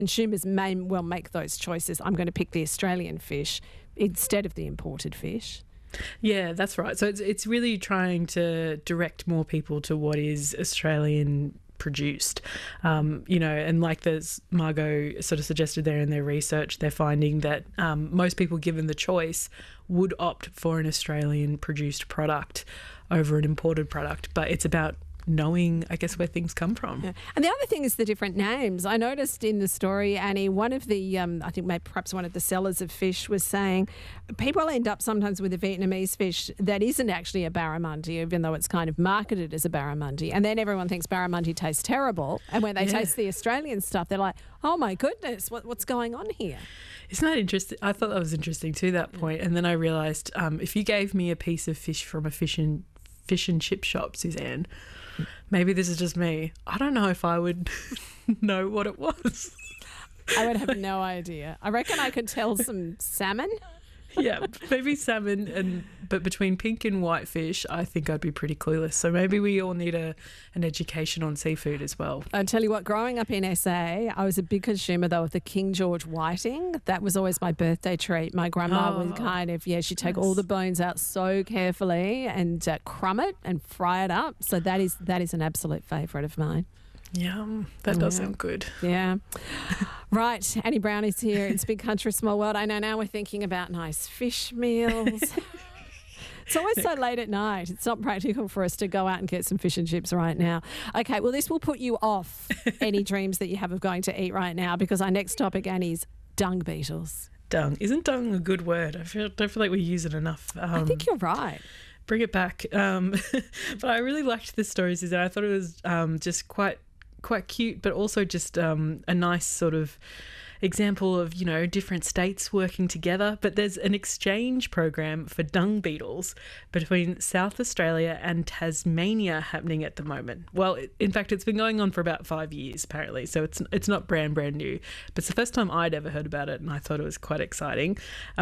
consumers may well make those choices. I'm going to pick the Australian fish instead of the imported fish. Yeah, that's right. So it's really trying to direct more people to what is Australian produced, and like Margot sort of suggested there in their research, they're finding that most people, given the choice, would opt for an Australian produced product over an imported product. But it's about knowing, I guess, where things come from. Yeah. And the other thing is the different names. I noticed in the story, Annie, one of the, I think maybe perhaps one of the sellers of fish was saying people end up sometimes with a Vietnamese fish that isn't actually a barramundi, even though it's kind of marketed as a barramundi. And then everyone thinks barramundi tastes terrible. And when they taste the Australian stuff, they're like, oh my goodness, what's going on here? Isn't that interesting? I thought that was interesting too, that point. And then I realised if you gave me a piece of fish from a fish and chip shop, Suzanne, maybe this is just me, I don't know if I would know what it was. I would have no idea. I reckon I could tell some salmon. Yeah, maybe salmon, but between pink and white fish, I think I'd be pretty clueless. So maybe we all need an education on seafood as well. I'll tell you what, growing up in SA, I was a big consumer, though, of the King George whiting. That was always my birthday treat. My grandma would kind of, she'd take all the bones out so carefully and crumb it and fry it up. So that is an absolute favourite of mine. Yum. That does sound good. Yeah. Right. Annie Brown is here. It's Big Country, Small World. I know now we're thinking about nice fish meals. It's always so late at night. It's not practical for us to go out and get some fish and chips right now. Okay, well, this will put you off any dreams that you have of going to eat right now, because our next topic, Annie, is dung beetles. Dung. Isn't dung a good word? I don't feel like we use it enough. I think you're right. Bring it back. But I really liked this story, Suzanne. I thought it was just quite cute, but also just a nice sort of example of, different states working together. But there's an exchange program for dung beetles between South Australia and Tasmania happening at the moment. Well, in fact, it's been going on for about 5 years, apparently. So it's not brand new. But it's the first time I'd ever heard about it, and I thought it was quite exciting.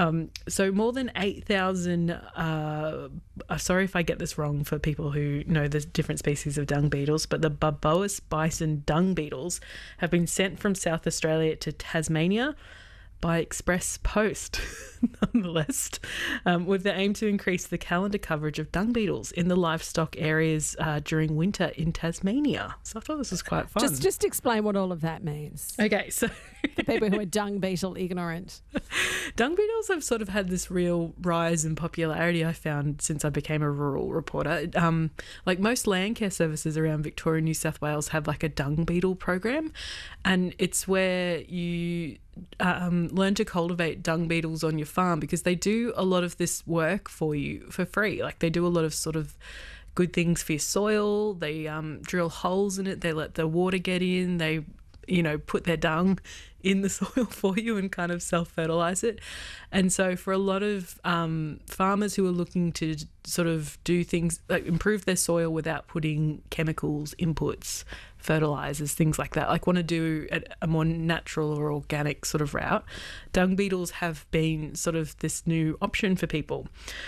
So more than 8,000, sorry if I get this wrong for people who know the different species of dung beetles, but the Barboas bison dung beetles have been sent from South Australia to Tasmania by express post, nonetheless, with the aim to increase the calendar coverage of dung beetles in the livestock areas during winter in Tasmania. So I thought this was quite fun. Just explain what all of that means. Okay, so for people who are dung beetle ignorant. Dung beetles have sort of had this real rise in popularity, I found, since I became a rural reporter. Like most land care services around Victoria and New South Wales have like a dung beetle program, and it's where you learn to cultivate dung beetles on your farm, because they do a lot of this work for you for free. Like they do a lot of sort of good things for your soil. They drill holes in it. They let the water get in. They, put their dung in the soil for you and kind of self-fertilise it. And so for a lot of farmers who are looking to sort of do things like improve their soil without putting chemicals, inputs, fertilizers, things like that, like want to do a more natural or organic sort of route, dung beetles have been sort of this new option for people.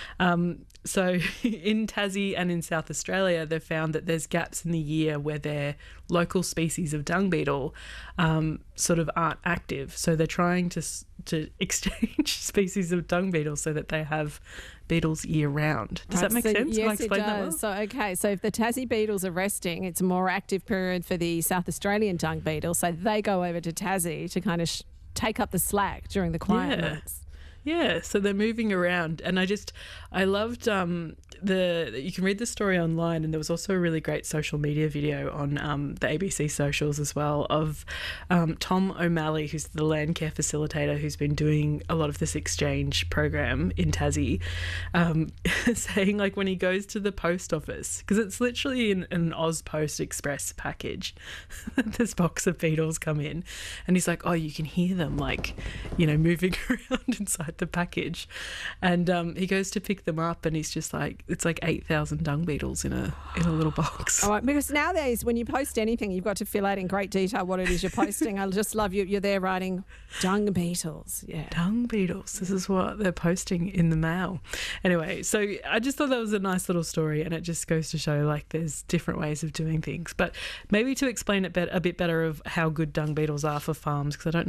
So in Tassie and in South Australia, they've found that there's gaps in the year where their local species of dung beetle sort of aren't active. So they're trying to exchange species of dung beetles so that they have beetles year round. Does that make sense? Yes, it does. That well? So if the Tassie beetles are resting, it's a more active period for the South Australian dung beetle. So they go over to Tassie to kind of take up the slack during the quiet months. Yeah, so they're moving around, and I loved you can read the story online, and there was also a really great social media video on the ABC socials as well of Tom O'Malley, who's the land care facilitator who's been doing a lot of this exchange program in Tassie, saying like when he goes to the post office, because it's literally an AusPost Express package, this box of beetles come in, and he's like, oh, you can hear them like, moving around inside at the package, and he goes to pick them up, and he's just like, it's like 8,000 dung beetles in a little box. All right, because nowadays when you post anything, you've got to fill out in great detail what it is you're posting. I just love you're there writing dung beetles. Yeah, dung beetles. This is what they're posting in the mail. Anyway, so I just thought that was a nice little story, and it just goes to show like there's different ways of doing things. But maybe to explain it a bit better of how good dung beetles are for farms, because I don't